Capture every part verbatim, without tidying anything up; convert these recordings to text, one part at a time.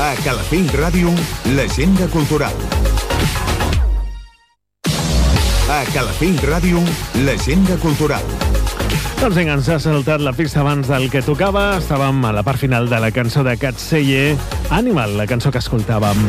A Calafell Ràdio, l'agenda cultural. A Calafell Ràdio, l'agenda cultural. Doncs vinga, ens ha saltat la pista abans del que tocava. Estàvem a la part final de la cançó de Cat Seller, Animal, la cançó que escoltàvem.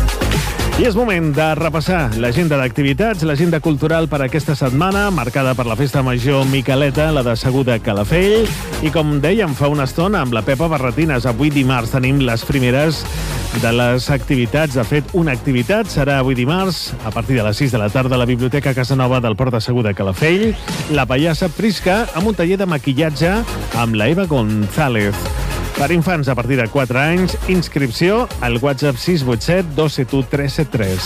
I és moment de repassar l'agenda d'activitats, l'agenda cultural per aquesta setmana, marcada per la Festa Major Miqueleta, la de Segur de Calafell. I com dèiem fa una estona amb la Pepa Barretines, avui dimarts tenim les primeres de les activitats. De fet, una activitat serà avui dimarts, a partir de les sis de la tarda, a la Biblioteca Casanova del Port de Segur de Calafell, la pallassa Prisca, amb un taller de maquillatge amb la Eva González. Per infants a partir de quatre anys, inscripció al WhatsApp sis vuit set dos set u tres set tres.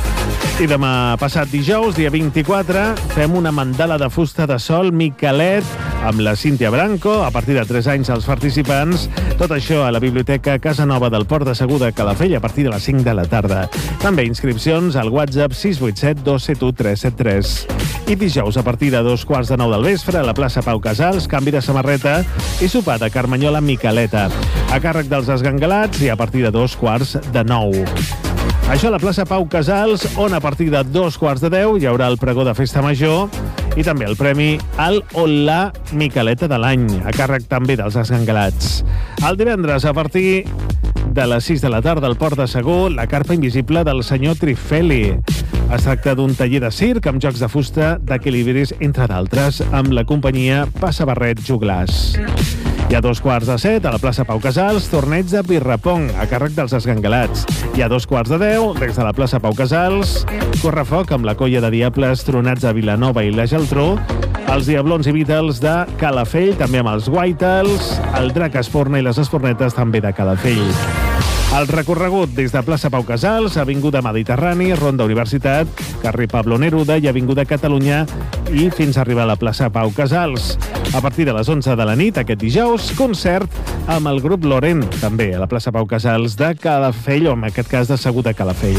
I demà passat dijous, dia vint-i-quatre, fem una mandala de fusta de sol Miquelet amb la Cíntia Branco, a partir de tres anys els participants. Tot això a la Biblioteca Casanova del Port de Segur de Calafell a partir de les cinc de la tarda. També inscripcions al WhatsApp sis vuit set dos set u tres set tres. I dijous, a partir de dos quarts de nou del vespre, a la plaça Pau Casals, canvi de samarreta i sopar de carmanyola Miqueleta, a càrrec dels esgangalats i a partir de dos quarts de nou. Això a la plaça Pau Casals, on a partir de dos quarts de deu hi haurà el pregó de Festa Major i també el premi al Olà Miqueleta de l'any, a càrrec també dels esgangalats. El divendres, a partir de les sis de la tarda, al Port de Segur, la carpa invisible del senyor Trifeli. Es tracta d'un taller de circ amb jocs de fusta, d'equilibris, entre d'altres, amb la companyia Passa Barret Juglars. I a dos quarts de set, a la plaça Pau Casals, torneig de birrapong, a càrrec dels esgangalats. I a dos quarts de deu, des de la plaça Pau Casals, correfoc amb la colla de diables tronats a Vilanova i la Geltrú, els Diablons i Beatles de Calafell, també amb els Guaitals, el Drac Esporna i les Espornetes també de Calafell. El recorregut des de plaça Pau Casals, Avinguda Mediterrani, Ronda Universitat, carrer Pablo Neruda i Avinguda Catalunya i fins a arribar a la plaça Pau Casals. A partir de les onze de la nit, aquest dijous, concert amb el grup Lorent, també a la plaça Pau Casals de Calafell, o en aquest cas de Segur de Calafell.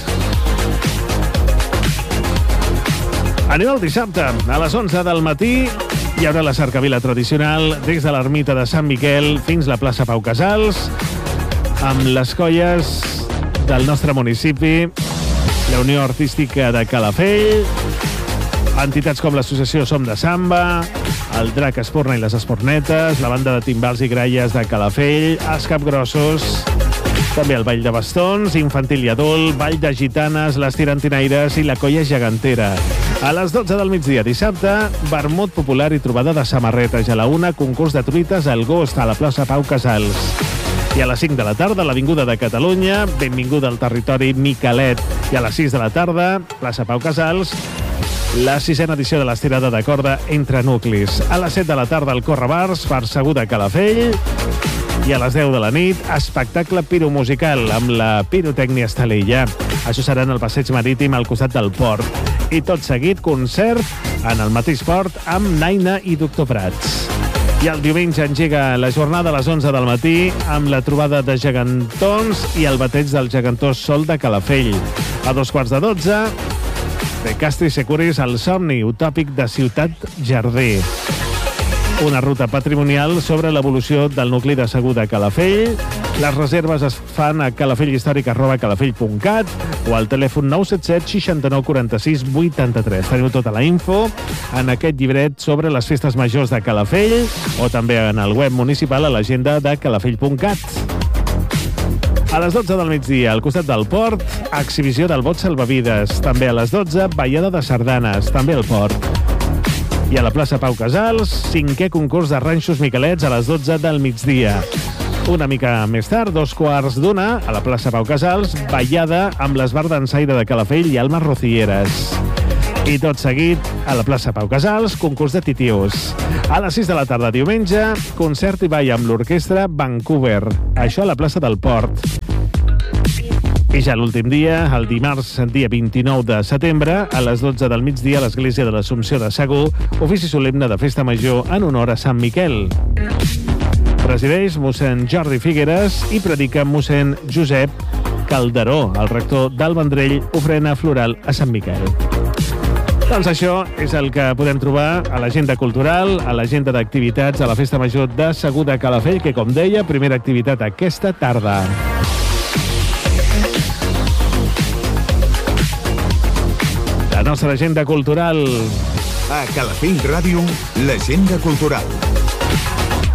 Anem al dissabte. A les onze del matí hi haurà la cercavila tradicional des de l'ermita de Sant Miquel fins a la plaça Pau Casals, amb les colles del nostre municipi, la Unió Artística de Calafell, entitats com l'associació Som de Samba, el Drac Esporna i les Espornetes, la banda de timbals i gralles de Calafell, els Capgrossos, també el Ball de Bastons, infantil i adult, Ball de Gitanes, les Tirantinaires i la Colla Gegantera. A les dotze del migdia dissabte, vermut popular i trobada de samarretes. A la una, concurs de truites al Ghost a la plaça Pau Casals. I a les cinc de la tarda, a l'Avinguda de Catalunya, benvinguda al territori Miquelet. I a les sis de la tarda, plaça Pau Casals, la sisena edició de l'estirada de corda entre nuclis. A les set de la tarda, el Correbars, per Segur de Calafell. I a les deu de la nit, espectacle piromusical amb la pirotècnia Estalella. Això serà en el passeig marítim al costat del port. I tot seguit, concert en el mateix port amb Naina i Doctor Prats. I el diumenge engega la jornada a les onze del matí amb la trobada de gegantons i el bateig del gegantó Sol de Calafell. A dos quarts de dotze, de Castri Securis, el somni utòpic de Ciutat Jardí. Una ruta patrimonial sobre l'evolució del nucli de Segur de Calafell. Les reserves es fan a calafelghistòric arroba calafell punt cat o al telèfon nou set set seixanta nou quaranta sis vuitanta tres. Teniu tota la info en aquest llibret sobre les festes majors de Calafell o també en el web municipal a l'agenda de calafell punt cat. A les dotze del migdia, al costat del port, exhibició del bot salvavides. També a les dotze, ballada de sardanes, també al port. I a la plaça Pau Casals, cinquè concurs de ranxos miquelets a les dotze del migdia. Una mica més tard, dos quarts d'una, a la plaça Pau Casals, ballada amb l'esbar dansaire de Calafell i Alma Rocilleres. I tot seguit, a la plaça Pau Casals, concurs de titius. A les sis de la tarda diumenge, concert i ball amb l'orquestra Vancouver. Això a la plaça del Port. I ja l'últim dia, el dimarts, dia vint-i-nou de setembre, a les dotze del migdia, a l'Església de l'Assumpció de Segur, ofici solemne de Festa Major en honor a Sant Miquel. Presideix mossèn Jordi Figueres i predica mossèn Josep Calderó, el rector del Vendrell, ofrena floral a Sant Miquel. Doncs això és el que podem trobar a l'agenda cultural, a l'agenda d'activitats a la Festa Major de Segur de Calafell, que, com deia, primera activitat aquesta tarda. nostra agenda cultural. A Calafell Ràdio, l'agenda cultural.